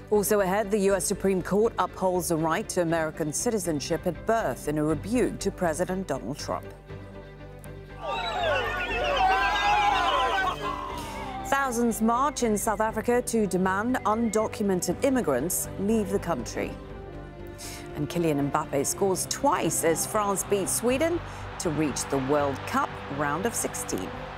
Also ahead, the U.S. Supreme Court upholds the right to American citizenship at birth in a rebuke to President Donald Trump. Thousands march in South Africa to demand undocumented immigrants leave the country. And Kylian Mbappe scores twice as France beats Sweden to reach the World Cup round of 16.